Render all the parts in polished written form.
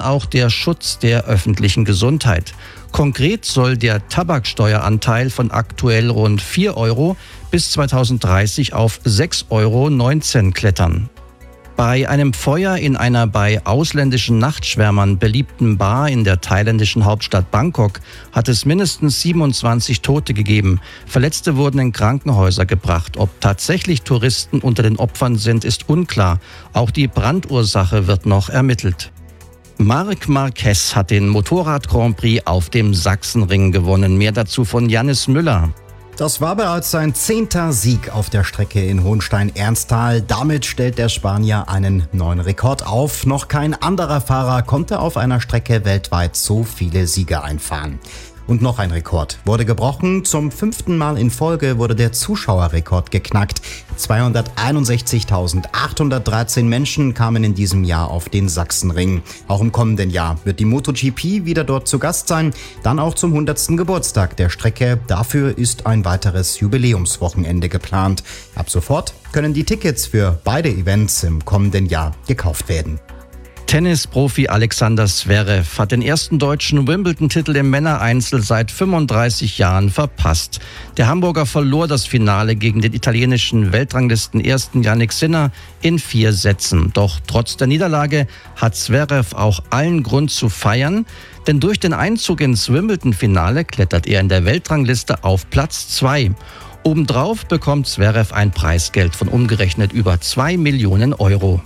auch der Schutz der öffentlichen Gesundheit. Konkret soll der Tabaksteueranteil von aktuell rund 4 Euro bis 2030 auf 6,19 Euro klettern. Bei einem Feuer in einer bei ausländischen Nachtschwärmern beliebten Bar in der thailändischen Hauptstadt Bangkok hat es mindestens 27 Tote gegeben. Verletzte wurden in Krankenhäuser gebracht. Ob tatsächlich Touristen unter den Opfern sind, ist unklar. Auch die Brandursache wird noch ermittelt. Marc Marquez hat den Motorrad-Grand Prix auf dem Sachsenring gewonnen. Mehr dazu von Jannis Müller. Das war bereits sein 10. Sieg auf der Strecke in Hohenstein-Ernsthal. Damit stellt der Spanier einen neuen Rekord auf. Noch kein anderer Fahrer konnte auf einer Strecke weltweit so viele Siege einfahren. Und noch ein Rekord wurde gebrochen. Zum 5. Mal in Folge wurde der Zuschauerrekord geknackt. 261.813 Menschen kamen in diesem Jahr auf den Sachsenring. Auch im kommenden Jahr wird die MotoGP wieder dort zu Gast sein. Dann auch zum 100. Geburtstag der Strecke. Dafür ist ein weiteres Jubiläumswochenende geplant. Ab sofort können die Tickets für beide Events im kommenden Jahr gekauft werden. Tennisprofi Alexander Zverev hat den ersten deutschen Wimbledon-Titel im Männereinzel seit 35 Jahren verpasst. Der Hamburger verlor das Finale gegen den italienischen Weltranglisten-Ersten Jannik Sinner in 4 Sätzen. Doch trotz der Niederlage hat Zverev auch allen Grund zu feiern, denn durch den Einzug ins Wimbledon-Finale klettert er in der Weltrangliste auf Platz 2. Obendrauf bekommt Zverev ein Preisgeld von umgerechnet über 2 Millionen Euro.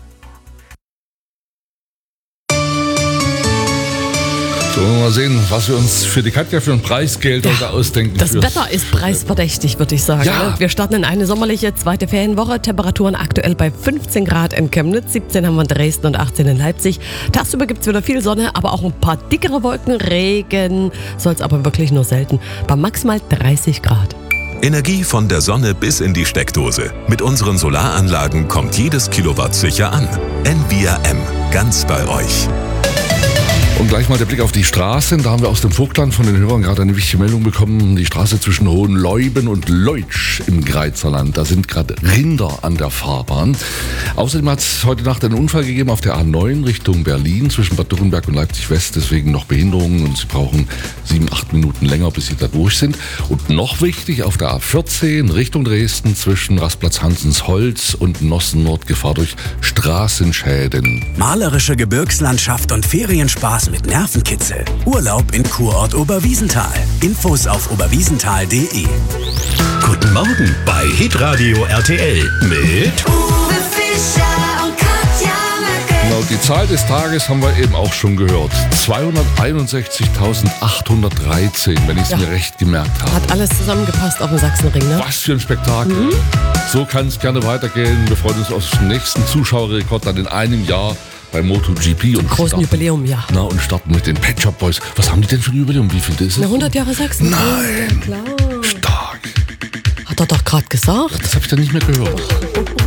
So, mal sehen, was wir uns für die Katja für ein Preisgeld heute ausdenken. Das Wetter ist preisverdächtig, würde ich sagen. Ja. Wir starten in eine sommerliche zweite Ferienwoche. Temperaturen aktuell bei 15 Grad in Chemnitz, 17 haben wir in Dresden und 18 in Leipzig. Tagsüber gibt es wieder viel Sonne, aber auch ein paar dickere Wolken. Regen soll es aber wirklich nur selten. Bei maximal 30 Grad. Energie von der Sonne bis in die Steckdose. Mit unseren Solaranlagen kommt jedes Kilowatt sicher an. Envia M, ganz bei euch. Und gleich mal der Blick auf die Straßen. Da haben wir aus dem Vogtland von den Hörern gerade eine wichtige Meldung bekommen. Die Straße zwischen Hohenleuben und Leutsch im Greizerland. Da sind gerade Rinder an der Fahrbahn. Außerdem hat es heute Nacht einen Unfall gegeben auf der A9 Richtung Berlin zwischen Bad Dürrenberg und Leipzig-West. Deswegen noch Behinderungen und Sie brauchen 7-8 Minuten länger, bis Sie da durch sind. Und noch wichtig, auf der A14 Richtung Dresden zwischen Rastplatz Hansensholz und Nossen-Nord Gefahr durch Straßenschäden. Malerische Gebirgslandschaft und Ferienspaß mit Nervenkitzel. Urlaub in Kurort Oberwiesenthal. Infos auf oberwiesenthal.de. Guten Morgen bei Hitradio RTL mit Uwe Fischer und Katja Möcke. Genau, die Zahl des Tages haben wir eben auch schon gehört. 261.813, wenn ich es mir recht gemerkt habe. Hat alles zusammengepasst auf dem Sachsenring, ne? Was für ein Spektakel. So kann es gerne weitergehen. Wir freuen uns auf den nächsten Zuschauerrekord dann in einem Jahr bei MotoGP. Und Großen Jubiläum, ja. Na, und starten mit den Pet Shop Boys. Was haben die denn für ein Jubiläum? Wie viel ist es? 100 Jahre Sachsen. Nein. Klar. Stark. Hat er doch gerade gesagt. Das habe ich dann nicht mehr gehört.